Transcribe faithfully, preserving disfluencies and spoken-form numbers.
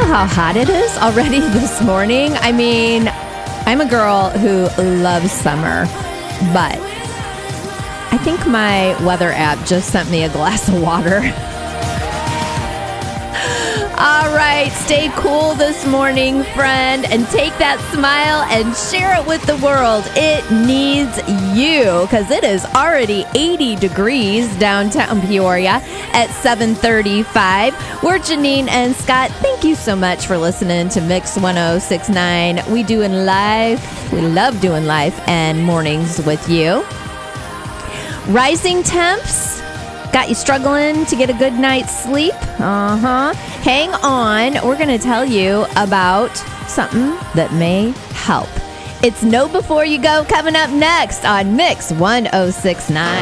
how hot it is already this morning? I mean, I'm a girl who loves summer, but I think my weather app just sent me a glass of water. All right, stay cool this morning, friend, and take that smile and share it with the world. It needs you because it is already eighty degrees downtown Peoria at seven thirty-five. We're Janine and Scott. Thank you so much for listening to Mix one oh six point nine. We doing live. We love doing live and mornings with you. Rising temps got you struggling to get a good night's sleep? Uh-huh. Hang on. We're going to tell you about something that may help. It's Know Before You Go coming up next on Mix one oh six point nine.